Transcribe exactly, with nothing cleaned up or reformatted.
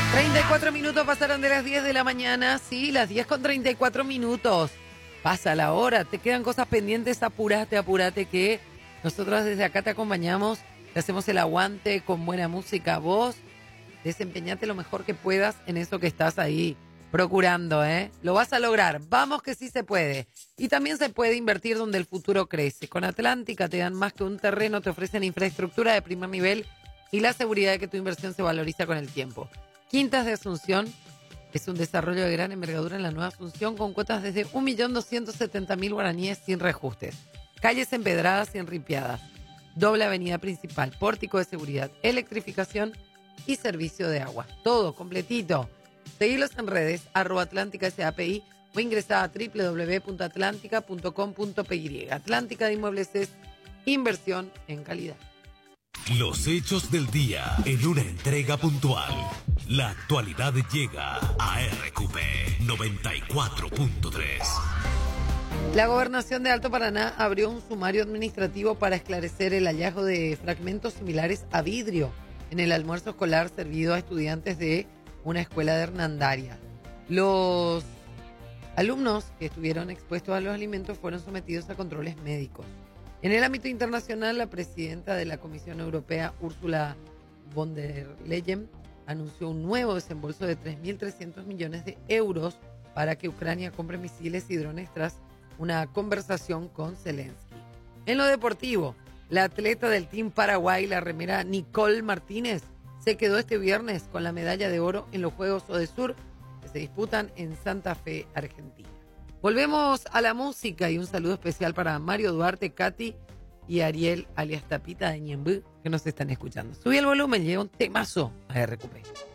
treinta y cuatro minutos pasaron de las diez de la mañana. Sí, las diez con treinta y cuatro minutos. Pasa la hora, te quedan cosas pendientes, apurate, apurate que nosotros desde acá te acompañamos, te hacemos el aguante con buena música. Vos desempeñate lo mejor que puedas en eso que estás ahí procurando, ¿eh? Lo vas a lograr, vamos que sí se puede. Y también se puede invertir donde el futuro crece. Con Atlántica te dan más que un terreno, te ofrecen infraestructura de primer nivel y la seguridad de que tu inversión se valoriza con el tiempo. Quintas de Asunción es un desarrollo de gran envergadura en la Nueva Asunción con cuotas desde un millón doscientos setenta mil guaraníes sin reajustes. Calles empedradas y enripiadas. Doble avenida principal, pórtico de seguridad, electrificación y servicio de agua. Todo completito. Seguilos en redes, arroba Atlántica S A P I o ingresá a doble u doble u doble u punto atlántica punto com punto pe ye. Atlántica de Inmuebles es inversión en calidad. Los hechos del día en una entrega puntual. La actualidad llega a R Q P noventa y cuatro punto tres. La Gobernación de Alto Paraná abrió un sumario administrativo para esclarecer el hallazgo de fragmentos similares a vidrio en el almuerzo escolar servido a estudiantes de una escuela de Hernandaria. Los alumnos que estuvieron expuestos a los alimentos fueron sometidos a controles médicos. En el ámbito internacional, la presidenta de la Comisión Europea, Ursula von der Leyen, anunció un nuevo desembolso de tres mil trescientos millones de euros para que Ucrania compre misiles y drones tras una conversación con Zelensky. En lo deportivo, la atleta del Team Paraguay, la remera Nicole Martínez, se quedó este viernes con la medalla de oro en los Juegos Odesur que se disputan en Santa Fe, Argentina. Volvemos a la música y un saludo especial para Mario Duarte, Katy y Ariel alias Tapita de Ñembú que nos están escuchando. Subí el volumen, llega un temazo a R Q P.